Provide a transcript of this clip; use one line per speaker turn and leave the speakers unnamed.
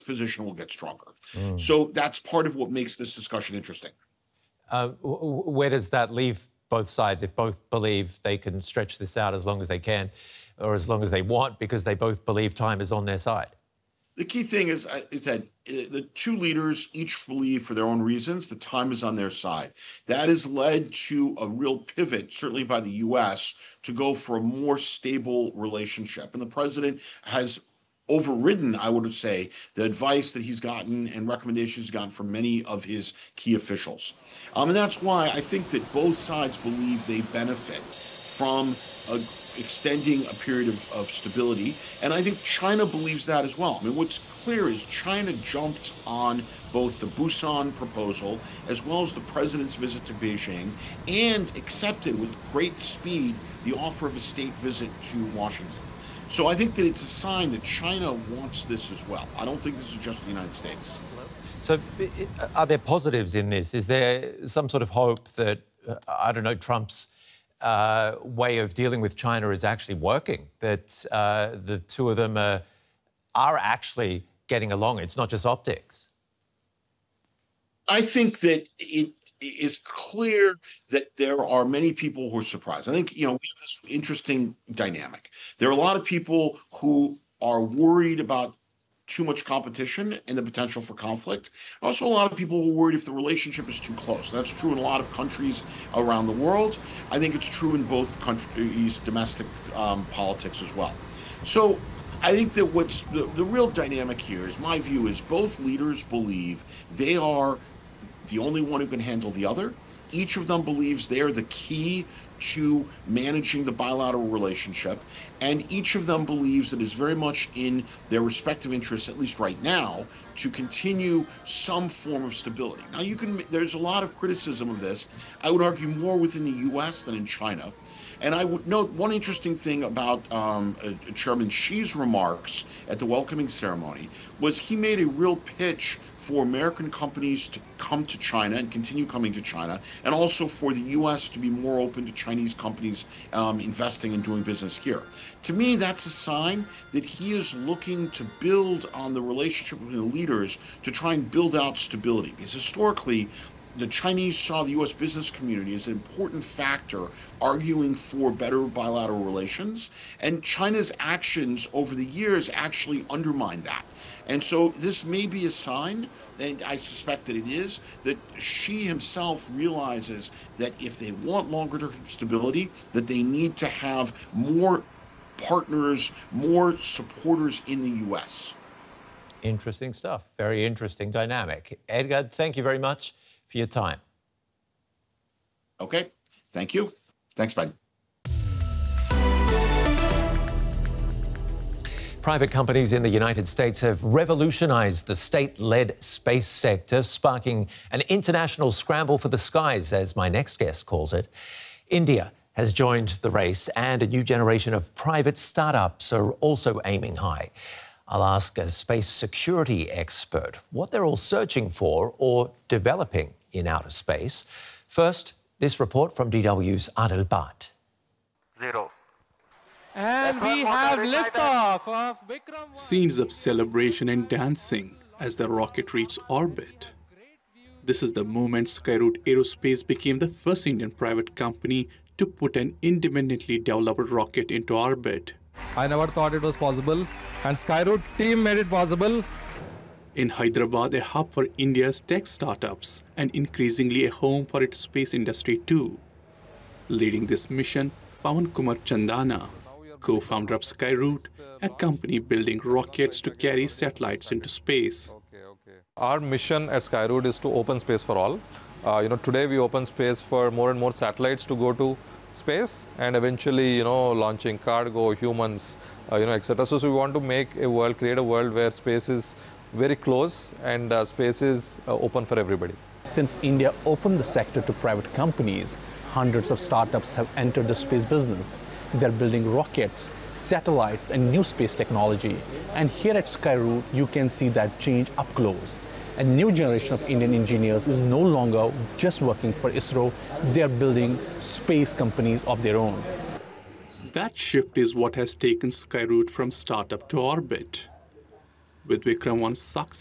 position will get stronger. So that's part of what makes this discussion interesting.
Where does that leave both sides if both believe they can stretch this out as long as they can or as long as they want because they both believe time is on their side?
The key thing is that the two leaders each believe for their own reasons the time is on their side. That has led to a real pivot, certainly by the U.S., to go for a more stable relationship. And the president has overridden, I would say, the advice that he's gotten and recommendations he's gotten from many of his key officials. And that's why I think that both sides believe they benefit from extending a period of stability. And I think China believes that as well. I mean, what's clear is China jumped on both the Busan proposal as well as the president's visit to Beijing and accepted with great speed the offer of a state visit to Washington. So I think that it's a sign that China wants this as well. I don't think this is just the United States.
So are there positives in this? Is there some sort of hope that, I don't know, Trump's way of dealing with China is actually working, that the two of them are actually getting along? It's not just optics.
I think that it is clear that there are many people who are surprised. I think, we have this interesting dynamic. There are a lot of people who are worried about too much competition and the potential for conflict. Also, a lot of people are worried if the relationship is too close. That's true in a lot of countries around the world. I think it's true in both countries' domestic politics as well. So I think that what's the real dynamic here is, my view is, both leaders believe they are the only one who can handle the other. Each of them believes they are the key to managing the bilateral relationship, and each of them believes it is very much in their respective interests, at least right now, to continue some form of stability. Now, there's a lot of criticism of this. I would argue more within the U.S. than in China. And I would note one interesting thing about Chairman Xi's remarks at the welcoming ceremony was he made a real pitch for American companies to come to China and continue coming to China, and also for the U.S. to be more open to Chinese companies investing and doing business here. To me, that's a sign that he is looking to build on the relationship between the leaders to try and build out stability. Because historically, the Chinese saw the U.S. business community as an important factor arguing for better bilateral relations, and China's actions over the years actually undermined that. And so this may be a sign, and I suspect that it is, that Xi himself realizes that if they want longer-term stability, that they need to have more partners, more supporters in the U.S.
Interesting stuff. Very interesting dynamic. Edgar, thank you very much for your time.
Okay. Thank you. Thanks, Biden.
Private companies in the United States have revolutionized the state-led space sector, sparking an international scramble for the skies, as my next guest calls it. India has joined the race, and a new generation of private startups are also aiming high. I'll ask a space security expert what they're all searching for or developing in outer space. First, this report from DW's Adil Bhatt.
0.
And we have liftoff of Vikram.
Scenes of celebration and dancing as the rocket reached orbit. This is the moment Skyroot Aerospace became the first Indian private company to put an independently developed rocket into orbit.
I never thought it was possible, and Skyroot team made it possible.
In Hyderabad, a hub for India's tech startups and increasingly a home for its space industry too. Leading this mission, Pawan Kumar Chandana, co-founder of Skyroot, a company building rockets to carry satellites into space.
Our mission at Skyroot is to open space for all. Today we open space for more and more satellites to go to space and eventually, launching cargo, humans, etc. So we want to create a world where space is very close and space is open for everybody.
Since India opened the sector to private companies, hundreds of startups have entered the space business. They're building rockets, satellites, and new space technology. And here at Skyroot, you can see that change up close. A new generation of Indian engineers is no longer just working for ISRO, they're building space companies of their own.
That shift is what has taken Skyroot from startup to orbit. with Vikram 1 success.